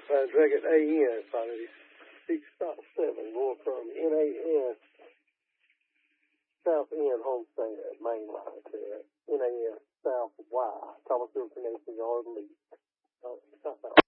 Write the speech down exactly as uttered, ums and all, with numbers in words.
Uh, drag it A N, probably six stop seven, going from N A N, South End Homestead, main line to N A N South Y, Thomasville Connection Yard Lead. Uh,